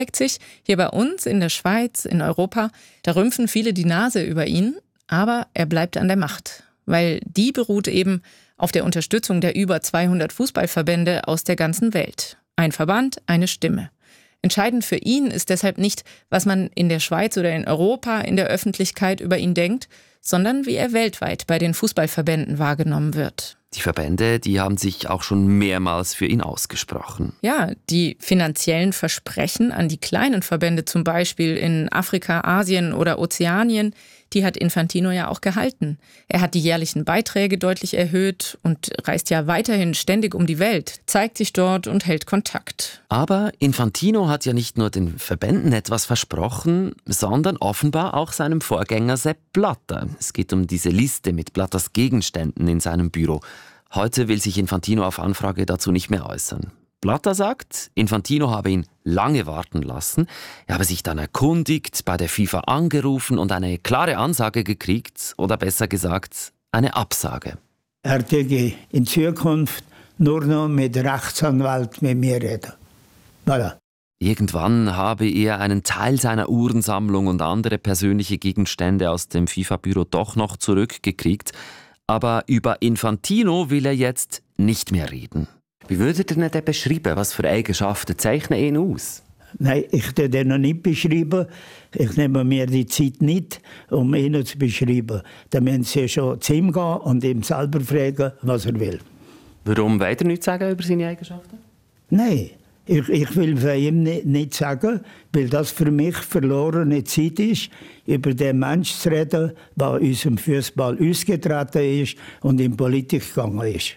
sich, hier bei uns in der Schweiz, in Europa, da rümpfen viele die Nase über ihn, aber er bleibt an der Macht, weil die beruht eben auf der Unterstützung der über 200 Fußballverbände aus der ganzen Welt. Ein Verband, eine Stimme. Entscheidend für ihn ist deshalb nicht, was man in der Schweiz oder in Europa in der Öffentlichkeit über ihn denkt, sondern wie er weltweit bei den Fußballverbänden wahrgenommen wird. Die Verbände, die haben sich auch schon mehrmals für ihn ausgesprochen. Ja, die finanziellen Versprechen an die kleinen Verbände, zum Beispiel in Afrika, Asien oder Ozeanien, die hat Infantino ja auch gehalten. Er hat die jährlichen Beiträge deutlich erhöht und reist ja weiterhin ständig um die Welt, zeigt sich dort und hält Kontakt. Aber Infantino hat ja nicht nur den Verbänden etwas versprochen, sondern offenbar auch seinem Vorgänger Sepp Blatter. Es geht um diese Liste mit Blatters Gegenständen in seinem Büro. Heute will sich Infantino auf Anfrage dazu nicht mehr äußern. Blatter sagt, Infantino habe ihn lange warten lassen. Er habe sich dann erkundigt, bei der FIFA angerufen und eine klare Ansage gekriegt, oder besser gesagt, eine Absage. Er würde in Zukunft nur noch mit Rechtsanwalt mit mir reden. Voilà. Irgendwann habe er einen Teil seiner Uhrensammlung und andere persönliche Gegenstände aus dem FIFA-Büro doch noch zurückgekriegt. Aber über Infantino will er jetzt nicht mehr reden. Wie würdet ihr ihn denn beschreiben? Was für Eigenschaften zeichnen ihn aus? Nein, ich kann den noch nicht beschreiben. Ich nehme mir die Zeit nicht, um ihn zu beschreiben. Dann müssen Sie schon zu ihm gehen und ihm selber fragen, was er will. Warum wollt ihr nichts sagen über seine Eigenschaften? Nein, ich will von ihm nicht sagen, weil das für mich verlorene Zeit ist, über den Menschen zu reden, der uns im Fußball ausgetreten ist und in Politik gegangen ist.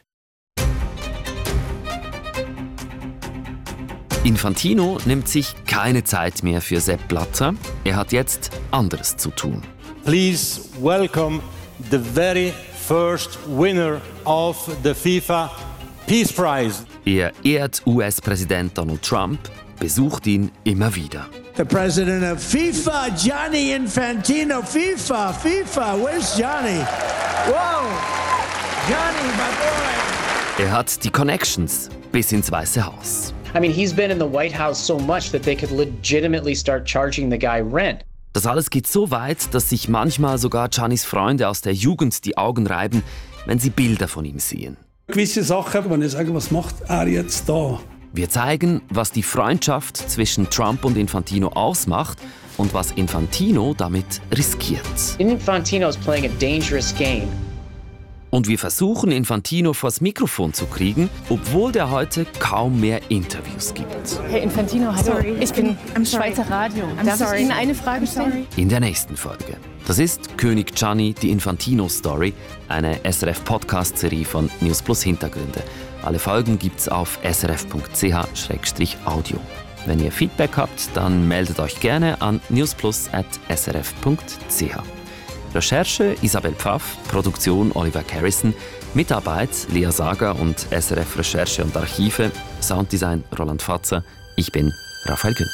Infantino nimmt sich keine Zeit mehr für Sepp Blatter. Er hat jetzt anderes zu tun. Please welcome the very first winner of the FIFA Peace Prize. Er ehrt US-Präsident Donald Trump, besucht ihn immer wieder. The president of FIFA, Gianni Infantino. FIFA, where's Gianni? Whoa, Gianni, my boy. Er hat die Connections bis ins Weiße Haus. I mean, he's been in the White House so much that they could legitimately start charging the guy rent. Das alles geht so weit, dass sich manchmal sogar Giannis Freunde aus der Jugend die Augen reiben, wenn sie Bilder von ihm sehen. Gewisse Sachen, wenn ich sage, was macht er jetzt da? Wir zeigen, was die Freundschaft zwischen Trump und Infantino ausmacht und was Infantino damit riskiert. Infantino is playing a dangerous game. Und wir versuchen, Infantino vors Mikrofon zu kriegen, obwohl der heute kaum mehr Interviews gibt. Herr Infantino, hallo. Ich bin Schweizer Radio. Darf ich Ihnen eine Frage stellen? In der nächsten Folge. Das ist König Gianni, die Infantino-Story, eine SRF-Podcast-Serie von News Plus Hintergründe. Alle Folgen gibt's auf srf.ch/audio. Wenn ihr Feedback habt, dann meldet euch gerne an newsplus@srf.ch. Recherche Isabel Pfaff, Produktion Oliver Carrison, Mitarbeit Lea Sager und SRF Recherche und Archive, Sounddesign Roland Fatzer. Ich bin Raphael Günther.